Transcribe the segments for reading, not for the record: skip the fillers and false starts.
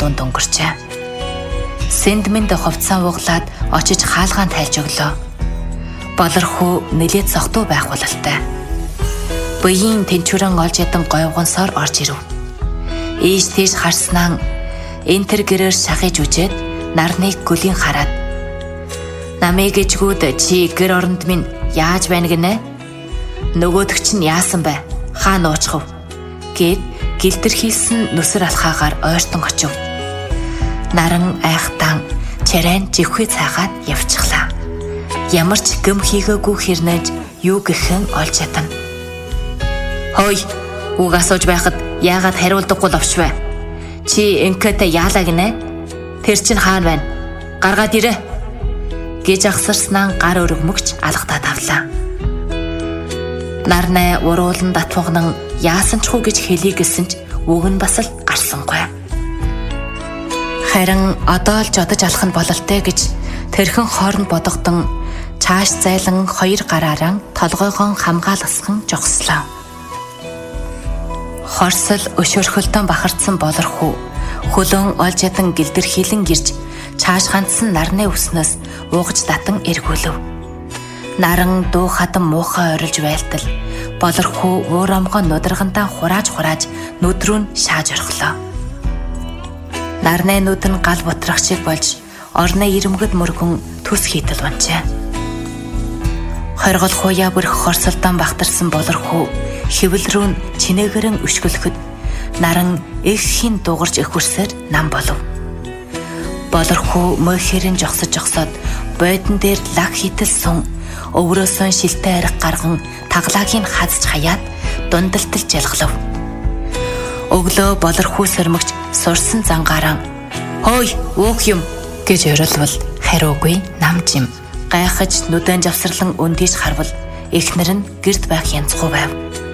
дунд өнгөрчээ. Сэндмэнд хувцсан ууглаад очиж хаалгаан тайлж өглөө. Болорхуу нэлээд зогтуу байх бололтой. Буян тэнчүрэн олж ядан говгонсоор орж ирэв. Ийш тийш харснаа энтер гэрээр шахаж үжээд нарныг гүлийн хараад намыг ижгүүд чи гэр оронд минь яаж байна гинэ? Нөгөөдөг чинь яасан бэ? Хаа нуучхав? Гэд гэлтэрхийлсэн нүсэр алхаагаар ойртон очив. Наран айхтан чарайн жихүй цаагаад явчихлаа. Ямар ч гэм хийгээгүй хэрнэж юу гэхэн олж ядана. Хөөе, үг асууж байхад яагаад хариулдаггүй ловч вэ? Чи инкэтэй яалаа гинэ? Тэр чинь хаана байна? Гаргаад ирээ гэж ахсарснаа гар өргөмөгч алгадаад авлаа. Нарнай уруулан татвагнан яасан ч хүү гэж хэлий гэсэн ч үг нь бас л гарсангүй. Харин одоо л жодож алах нь бололтой гэж тэрхэн хооронд бодогдсон цааш зайлан хоёр гараараа толгойгоо хамгаалгасхан жогслоо. Хорсол өшөөрхөлтөн бахарцсан болорхуу хөлөн олж ядан гэлдэрхийлэн гэрж цааш ганцсан нарны үснээс уугаж татан эргүүлв. Наран дуу хатан муухай орилж байлтал болорхуу уурамгоо нударгандаа хурааж нүдрүүн шааж орхлоо. Нарны нүд нь гал бутрах шиг болж орны ирэмгэд мөргөн төс хийтэл унчээ. Хоргол хуяа бүрх хорсолдон бахтарсан болорхуу хэвэл рүү чинээгэрэн өшгөлөхөд наран их хин дугарч өхөрсөөр нам болов. Болорхуу мөхөрийн жогсоод бойдон дээр лаг хитэл сун өврөөсөн шилтэй арга гарган таглагийг хазж хаяад дундалтал жалглав. Өглөө болорхуу сэрмэгч сурсан зангаараа "Хөөе, уух юм" гэж орилвол хариугүй нам жим. Гайхаж нүдэн завсарлан өндийж харвал эхнэр нь гэрд байх янзгүй байв.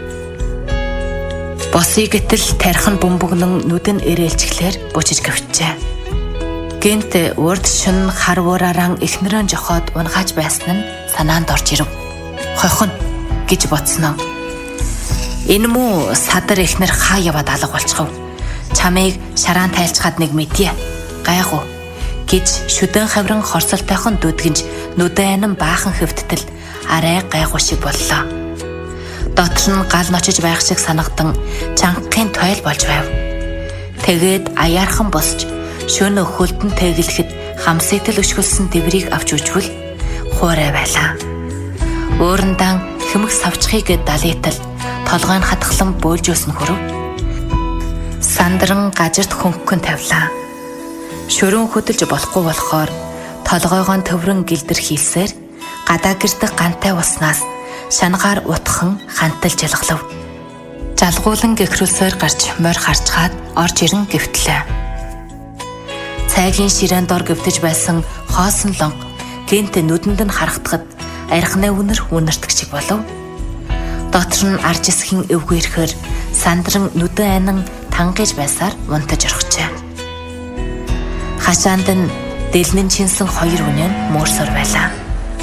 Босыг гэтэл тархан бөмбөгнөн нүдэн ирээлчглэр бучиж гөвчжээ. Гэнт урд шин харвуураараа эхнэрэн жохоод унгааж байсан нь санаанд орж ирэв. Хохин гэж бодсноо. Энэ муу садар эхнэр хаа яваад алга болчихов. Чамыг шараан тайлцгаад нэг мэдье. Гайхуу гэж шүдэн хавран хорсолтойхон дүдгэнж нүдэн баахан хөвтөл арай гайхуу шиг боллоо. Дотор нь гал ночиж байх шиг санагдан чанхын тойл болж байв. Тэгээд аяархан босч шөнө хөлтөн тэгэлэхэд хамсэтэл өшгөлсөн дэврийг авч үжвэл хуурай байлаа. Уурандаа хэмэг савчхыг далитал толгойн хатглан бөөлж өснө хөрөв. Сандран гажирт хөнгөн тавлаа. Шөрөн хөдөлж болохгүй болохоор толгойгоо төврөн гэлдэр хийлсээр гадаа гэрдэх гантай уснаас шангаар утхан хантал жалглав. Жалгуулан гэхрүүлсээр гарч морь харчгаад орж ирэн гэвтлээ. Цайгийн ширээн дор гэвтэж байсан хоосон лонг гэнт нүдэнд нь харагдахад архины үнэртэг шиг болов. Дотор нь арж исхэн эвгүй ирэхээр сандран нүдэн анан тангиж байсаар унтаж орхижээ. Хашаанд нь дэлнэн чинсэн хоёр үнэн мөрсөр байлаа.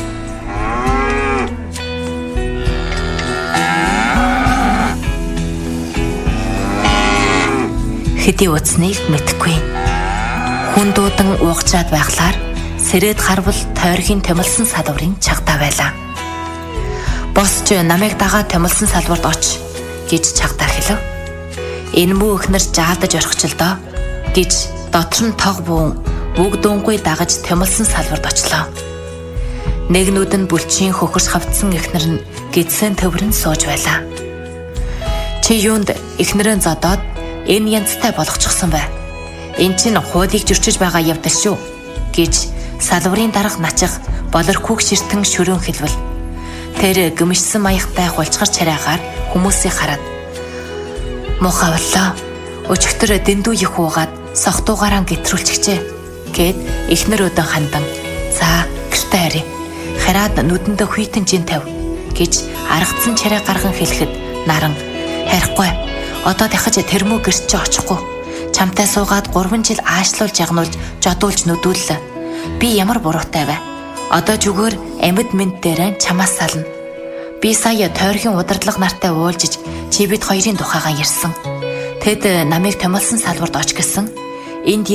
Хэдий утсныг мэдэхгүй. Хүн дуудан уугчаад байхлаар сэрээд харвал тойргийн томилсон салварын чагтаа байлаа. Босч намайг дагаад томилсон салварт оч гэж чагтаа хэлв. Энэ муу өхнөр жаалдаж орхич л доо гэж дотор нь тог буун бүгд дөнгөй дагаж томилсон салварт очлоо. Нэг нүд нь бүлчийн хөхөрс хавцсан эхнэр нь гидсэн төврөн сууж байлаа. Чи юунд эхнэрэн зодоод энэ янзтай болгочихсон бай. Энд чинь хуулийг зөрчиж байгаа явдал шүү гэж салварын дарга начих болорхүүг ширтэн шөрөөн хэлвэл тэр гүмшсэн маягтай хулцгар царайгаар хүмүүсийг хараад мухавлаа өчигдөр дэндүү их уугаад сохтуугаараа гэтрүүлчихжээ гэд эхнэр өдөн хандан за гэртээ харъя хараад нүдэндээ хүйтэн жин тав гэж аргацсан царай гарган хэлэхэд наран харихгүй одоо дахиж тэрмүү гэрч чи очихгүй чамтай суугаад 3 жил аашлуулж ягнуулж жодуулж нүдүүллээ би ямар буруутай вэ одоо зүгээр амьд мэд дээр чамаас сална би сая тойргийн удирдлага нартай уулжиж чи бид хоёрын тухайгаа ярьсан тэд намайг томилсон салварт оч гэсэн энд